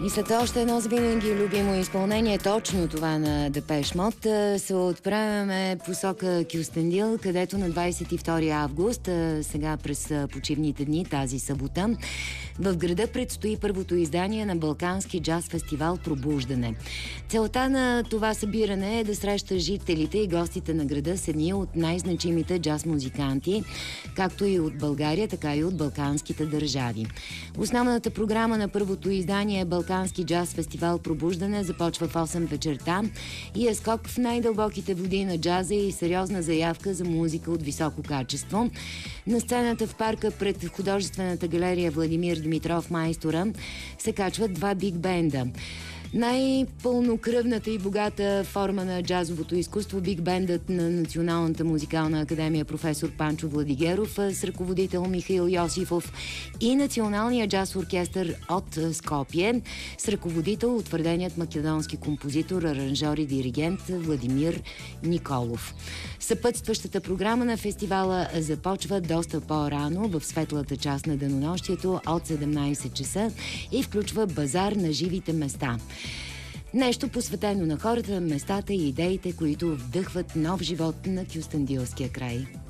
И след още едно завинаги любимо изпълнение, точно това на Депеш Мод, се отправяме посока Кюстендил, където на 22 август, сега през почивните дни, тази събота, в града предстои първото издание на Балкански джаз фестивал Пробуждане. Целта на това събиране е да среща жителите и гостите на града с едни от най-значимите джаз музиканти, както и от България, така и от балканските държави. Основната програма на първото издание е Балкански джаз фестивал Пробуждане, започва в 8 вечерта и е скок в най-дълбоките води на джаза и сериозна заявка за музика от високо качество. На сцената в парка пред художествената галерия Владимир Димитров Майстора се качват два биг бенда. Най-пълнокръвната и богата форма на джазовото изкуство, биг бендът на Националната музикална академия професор Панчо Владигеров с ръководител Михаил Йосифов и Националния джаз оркестър от Скопие с ръководител утвърденият македонски композитор, аранжор и диригент Владимир Николов. Съпътстващата програма на фестивала започва доста по-рано в светлата част на денонощието от 17 часа и включва базар на живите места. Нещо посветено на хората, местата и идеите, които вдъхват нов живот на Кюстендилския край.